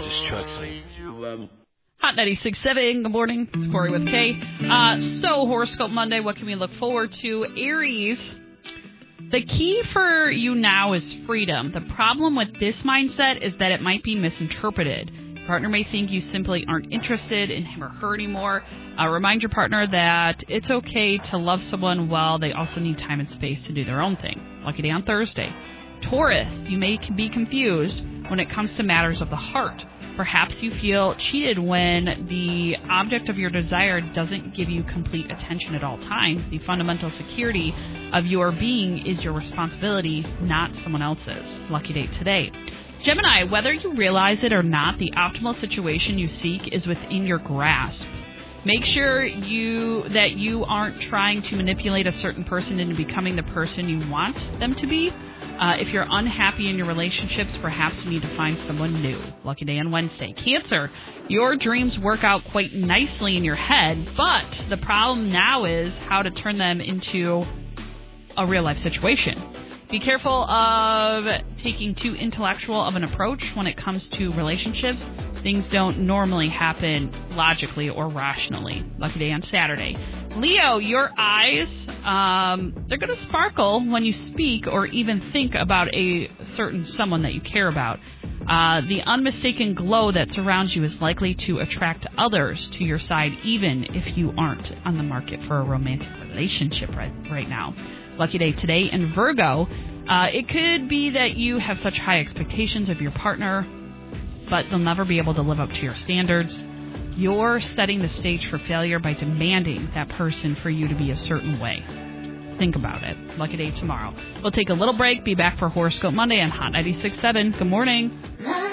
Just trust me. Hot 96.7, good morning. It's Corey with Kay. So, Horoscope Monday, what can we look forward to? Aries, the key for you now is freedom. The problem with this mindset is that it might be misinterpreted. Your partner may think you simply aren't interested in him or her anymore. Remind your partner that it's okay to love someone while they also need time and space to do their own thing. Lucky day on Thursday. Taurus, you may be confused when it comes to matters of the heart. Perhaps you feel cheated when the object of your desire doesn't give you complete attention at all times. The fundamental security of your being is your responsibility, not someone else's. Lucky date today. Gemini, whether you realize it or not, the optimal situation you seek is within your grasp. Make sure that you aren't trying to manipulate a certain person into becoming the person you want them to be. If you're unhappy in your relationships, perhaps you need to find someone new. Lucky day on Wednesday. Cancer, your dreams work out quite nicely in your head, but the problem now is how to turn them into a real-life situation. Be careful of taking too intellectual of an approach when it comes to relationships. Things don't normally happen logically or rationally. Lucky day on Saturday. Leo, your eyes, they're going to sparkle when you speak or even think about a certain someone that you care about. The unmistaken glow that surrounds you is likely to attract others to your side, even if you aren't on the market for a romantic relationship right now. Lucky day today. And Virgo, it could be that you have such high expectations of your partner, but they'll never be able to live up to your standards. You're setting the stage for failure by demanding that person for you to be a certain way. Think about it. Lucky day tomorrow. We'll take a little break, be back for Horoscope Monday on Hot 96.7. Good morning.